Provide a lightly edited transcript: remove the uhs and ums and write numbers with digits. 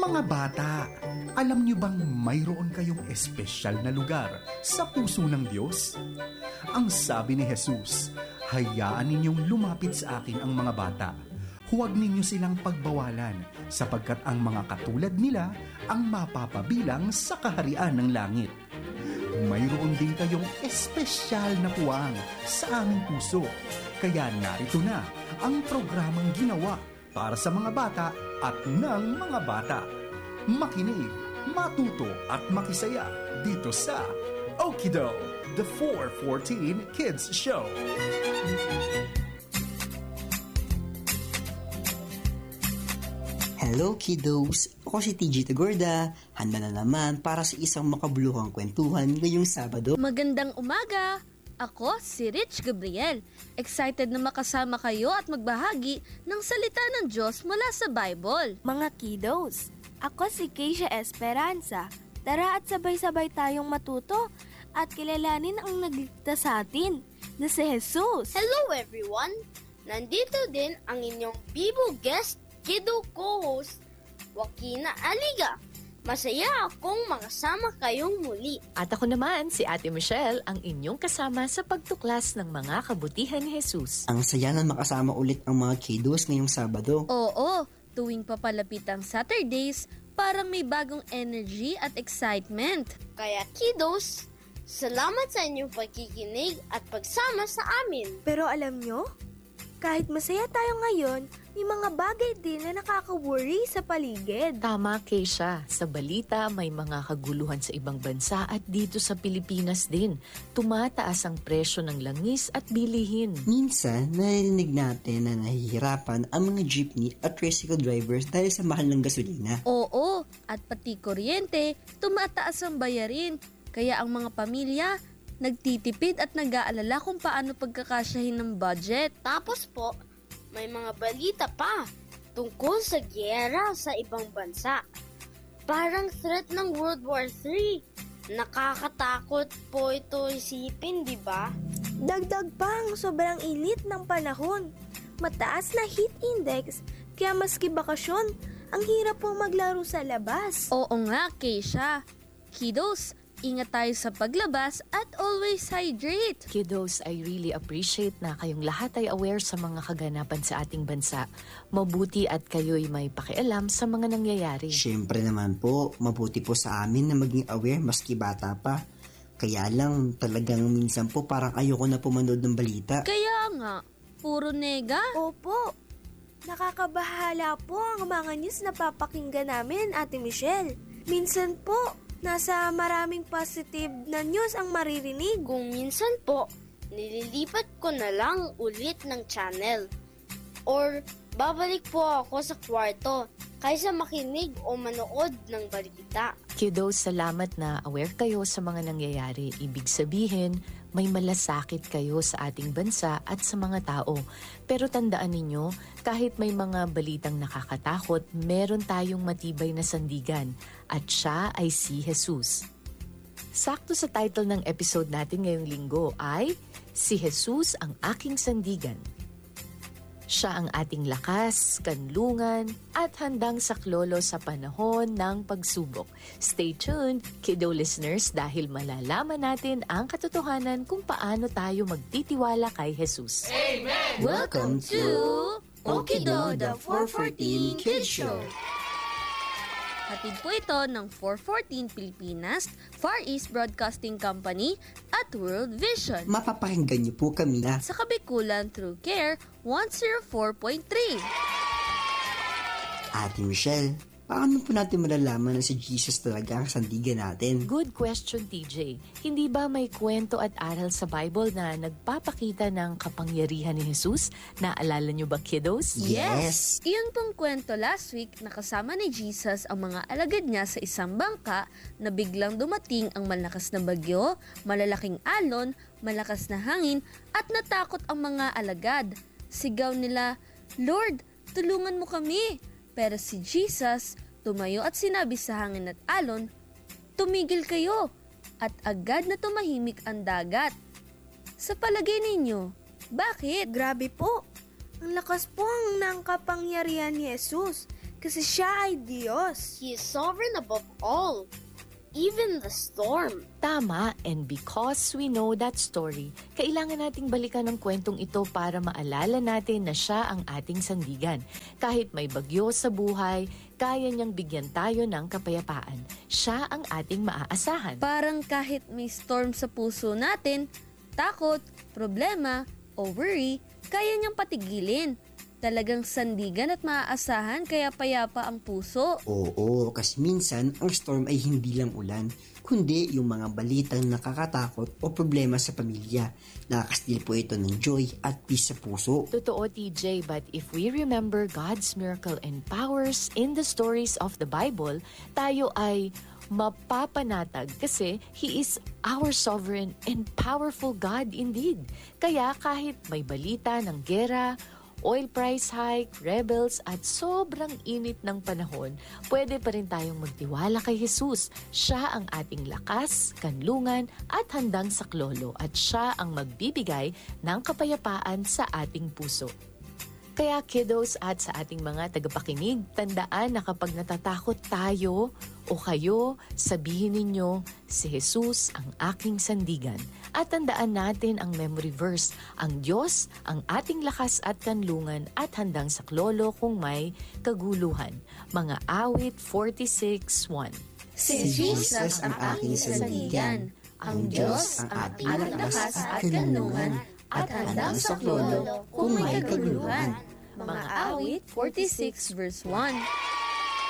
Mga bata, alam niyo bang mayroon kayong espesyal na lugar sa puso ng Diyos? Ang sabi ni Jesus, hayaan ninyong lumapit sa akin ang mga bata. Huwag ninyo silang pagbawalan, sapagkat ang mga katulad nila ang mapapabilang sa kaharian ng langit. Mayroon din kayong espesyal na puwang sa aming puso. Kaya narito na ang programang ginawa para sa mga bata at ng mga bata. Makinig, matuto at makisaya dito sa Okido, the 414 Kids Show. Hello kiddos! Ako si TG Tagorda. Handa na naman para sa isang makabuluhang kwentuhan ngayong Sabado. Magandang umaga! Ako si Rich Gabriel. Excited na makasama kayo at magbahagi ng salita ng Diyos mula sa Bible. Mga kiddos, ako si Keisha Esperanza. Tara at sabay-sabay tayong matuto at kilalanin ang nagligtas sa atin na si Jesus. Hello everyone! Nandito din ang inyong Bibo guest kiddo co-host, Joaquina Aliga. Masaya akong makasama kayong muli. At ako naman, si Ate Michelle, ang inyong kasama sa pagtuklas ng mga kabutihan ni Jesus. Ang saya na makasama ulit ang mga kiddos ngayong Sabado. Oo, tuwing papalapit ang Saturdays, parang may bagong energy at excitement. Kaya kiddos, salamat sa inyong pagkikinig at pagsama sa amin. Pero alam nyo, kahit masaya tayo ngayon, may mga bagay din na nakaka-worry sa paligid. Tama, Keisha. Sa balita, may mga kaguluhan sa ibang bansa at dito sa Pilipinas din. Tumataas ang presyo ng langis at bilihin. Minsan, narinig natin na nahihirapan ang mga jeepney at tricycle drivers dahil sa mahal ng gasolina. Oo, at pati kuryente, tumataas ang bayarin. Kaya ang mga pamilya, nagtitipid at nag-aalala kung paano pagkakasyahin ng budget. Tapos po, may mga balita pa tungkol sa giyera sa ibang bansa. Parang threat ng World War III. Nakakatakot po ito isipin, di ba? Dagdag pa ang sobrang init ng panahon. Mataas na heat index, kaya maski bakasyon, ang hirap pong maglaro sa labas. Oo nga, Keisha. Kiddos, ingat tayo sa paglabas at always hydrate. Kiddos, I really appreciate na kayong lahat ay aware sa mga kaganapan sa ating bansa. Mabuti at kayo'y may pakialam sa mga nangyayari. Siyempre naman po, mabuti po sa amin na maging aware maski bata pa. Kaya lang talagang minsan po parang ayoko na pumanood ng balita. Kaya nga, puro nega. Opo, nakakabahala po ang mga news na papakinggan namin, Ate Michelle. Minsan po, nasa maraming positive na news ang maririnig. Kung minsan po, nililipat ko na lang ulit ng channel. Or babalik po ako sa kwarto kaysa makinig o manood ng balita. Kiddos, salamat na aware kayo sa mga nangyayari. Ibig sabihin, may malasakit kayo sa ating bansa at sa mga tao. Pero tandaan ninyo, kahit may mga balitang nakakatakot, meron tayong matibay na sandigan at siya ay si Jesus. Sakto sa title ng episode natin ngayong linggo ay Si Jesus ang aking sandigan. Siya ang ating lakas, kanlungan, at handang saklolo sa panahon ng pagsubok. Stay tuned, kiddo listeners, dahil malalaman natin ang katotohanan kung paano tayo magtitiwala kay Jesus. Amen! Welcome to Okido, the 414 Kids Show. Hatid po ito ng 414 Pilipinas, Far East Broadcasting Company at World Vision. Mapapakinggan niyo po kami na Sa kabikulan through Care 104.3. Ate Michelle. Paano po natin malalaman na si Jesus talaga ang sandigan natin? Good question, TJ. Hindi ba may kwento at aral sa Bible na nagpapakita ng kapangyarihan ni Jesus? Naalala niyo ba, kiddos? Yes! Iyon pong kwento last week na kasama ni Jesus ang mga alagad niya sa isang bangka na biglang dumating ang malakas na bagyo, malalaking alon, malakas na hangin at natakot ang mga alagad. Sigaw nila, "Lord, tulungan mo kami!" Pero si Jesus tumayo at sinabi sa hangin at alon, "Tumigil kayo!" At agad na tumahimik ang dagat. Sa palagay ninyo, bakit? Grabe po. Ang lakas po ng kapangyarihan ni Jesus. Kasi siya ay Diyos. He is sovereign above all, even the storm. Tama, and because we know that story, kailangan nating balikan ang kwentong ito para maalala natin na siya ang ating sandigan. Kahit may bagyo sa buhay, kaya niyang bigyan tayo ng kapayapaan. Siya ang ating maaasahan. Parang kahit may storm sa puso natin, takot, problema, o worry, kaya niyang patigilin. Talagang sandigan at maaasahan kaya payapa ang puso. Oo, kasi minsan ang storm ay hindi lang ulan, kundi yung mga balitang nakakatakot o problema sa pamilya. Nakakastil po ito ng joy at peace sa puso. Totoo, TJ, but if we remember God's miracle and powers in the stories of the Bible, tayo ay mapapanatag kasi He is our sovereign and powerful God indeed. Kaya kahit may balita ng gera, oil price hike, rebels at sobrang init ng panahon, pwede pa rin tayong magtiwala kay Jesus. Siya ang ating lakas, kanlungan at handang saklolo at siya ang magbibigay ng kapayapaan sa ating puso. Kaya kiddos at sa ating mga tagapakinig, tandaan na kapag natatakot tayo o kayo, sabihin ninyo, si Jesus ang aking sandigan. At tandaan natin ang memory verse, ang Diyos ang ating lakas at kanlungan at handang saklolo kung may kaguluhan. Mga awit 46:1. Si Jesus ang aking sandigan, ang Diyos ang ating lakas at kanlungan, at handang saklolo kung may kaguluhan. Mga awit 46 verse 1.